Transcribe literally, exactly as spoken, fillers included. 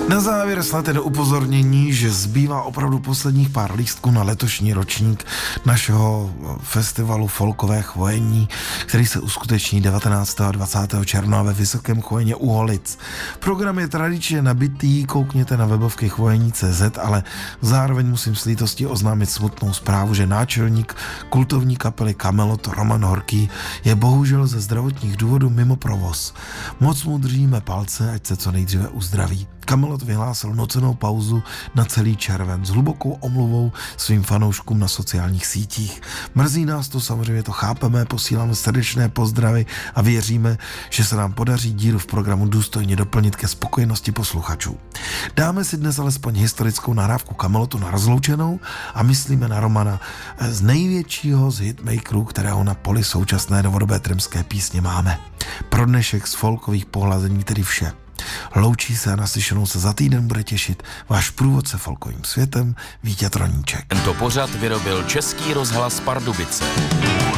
Na závěr snad jen upozornění, že zbývá opravdu posledních pár lístků na letošní ročník našeho festivalu Folkové chvojení, který se uskuteční devatenáctého a dvacátého června ve Vysokém Chojeně u Holic. Program je tradičně nabitý, koukněte na webovky chvojení tečka cé zet, ale zároveň musím s lítostí oznámit smutnou zprávu, že náčelník kultovní kapely Kamelot Roman Horký je bohužel ze zdravotních důvodů mimo provoz. Moc mu držíme palce, ať se co nejdříve uzdraví. Kamelot vyhlásil nocenou pauzu na celý červen s hlubokou omluvou svým fanouškům na sociálních sítích. Mrzí nás to, samozřejmě to chápeme, posíláme srdečné pozdravy a věříme, že se nám podaří díru v programu důstojně doplnit ke spokojenosti posluchačů. Dáme si dnes alespoň historickou nahrávku Kamelotu na rozloučenou a myslíme na Romana z největšího z hitmakerů, kterého na poli současné novodobé trimské písně máme. Pro dnešek z folkových pohlazení tedy vše. Loučí se a naslyšenou se za týden bude těšit váš průvodce folkovým světem Vítět Roníček. Tento pořad vyrobil Český rozhlas Pardubice.